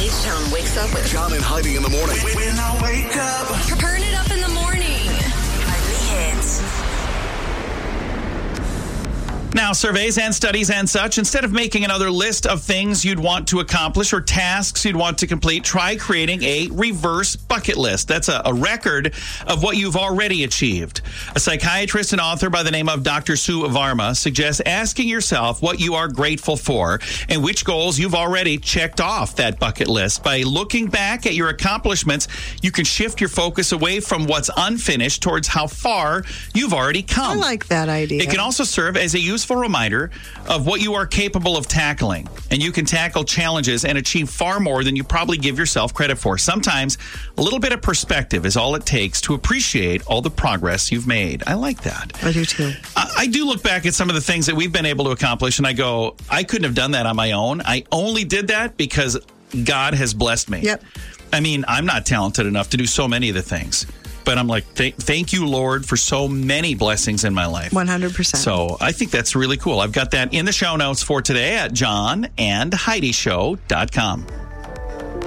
H-Town wakes up with John and Heidi in the morning. When I wake up. Turn it up in the morning. Heidi Hits. Now, surveys and studies and such, instead of making another list of things you'd want to accomplish or tasks you'd want to complete, try creating a reverse bucket list. That's a record of what you've already achieved. A psychiatrist and author by the name of Dr. Sue Varma suggests asking yourself what you are grateful for and which goals you've already checked off that bucket list. By looking back at your accomplishments, you can shift your focus away from what's unfinished towards how far you've already come. I like that idea. It can also serve as a useful reminder of what you are capable of tackling. And you can tackle challenges and achieve far more than you probably give yourself credit for. Sometimes a little bit of perspective is all it takes to appreciate all the progress you've made. I like that. I do too. I do look back at some of the things that we've been able to accomplish and I go, I couldn't have done that on my own. I only did that because God has blessed me. Yep. I mean, I'm not talented enough to do so many of the things. But I'm like, thank you, Lord, for so many blessings in my life. 100%. So I think that's really cool. I've got that in the show notes for today at johnandheidishow.com.